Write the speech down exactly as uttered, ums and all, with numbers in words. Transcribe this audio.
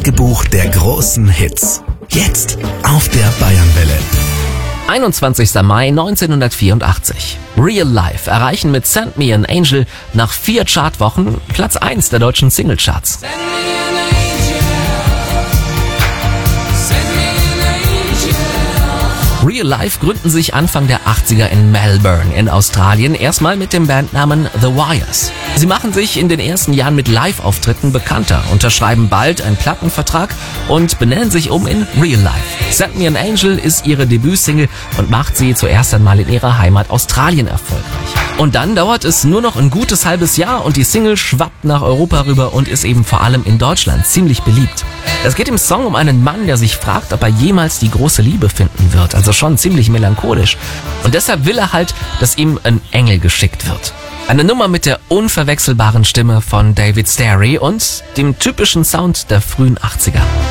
Tagebuch der großen Hits. Jetzt auf der Bayernwelle. einundzwanzigster Mai neunzehnhundertvierundachtzig. Real Life erreichen mit Send Me an Angel nach vier Chartwochen Platz eins der deutschen Singlecharts. Real Life gründen sich Anfang der achtziger in Melbourne in Australien, erstmal mit dem Bandnamen The Wires. Sie machen sich in den ersten Jahren mit Live-Auftritten bekannter, unterschreiben bald einen Plattenvertrag und benennen sich um in Real Life. Send Me an Angel ist ihre Debütsingle und macht sie zuerst einmal in ihrer Heimat Australien erfolgreich. Und dann dauert es nur noch ein gutes halbes Jahr und die Single schwappt nach Europa rüber und ist eben vor allem in Deutschland ziemlich beliebt. Es geht im Song um einen Mann, der sich fragt, ob er jemals die große Liebe finden wird, also schon ziemlich melancholisch. Und deshalb will er halt, dass ihm ein Engel geschickt wird. Eine Nummer mit der unverwechselbaren Stimme von David Starry und dem typischen Sound der frühen achtziger.